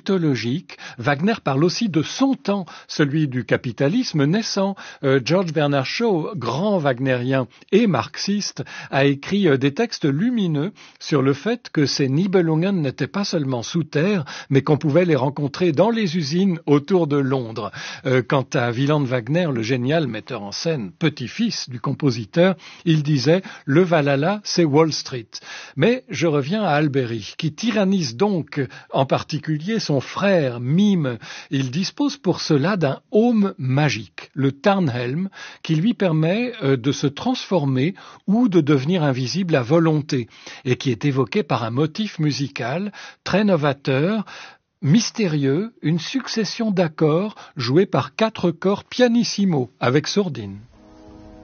mythologique. Wagner parle aussi de son temps, celui du capitalisme naissant. George Bernard Shaw, grand wagnérien et marxiste, a écrit des textes lumineux sur le fait que ces Nibelungen n'étaient pas seulement sous terre, mais qu'on pouvait les rencontrer dans les usines autour de Londres. Quant à Wieland Wagner, le génial metteur en scène, petit-fils du compositeur, il disait « Le Valhalla, c'est Wall Street ». Mais je reviens à Alberi, qui tyrannise donc en particulier son frère Mime. Il dispose pour cela d'un aume magique, le Tarnhelm, qui lui permet de se transformer ou de devenir invisible à volonté, et qui est évoqué par un motif musical très novateur, mystérieux, une succession d'accords joués par 4 corps pianissimo avec sourdine.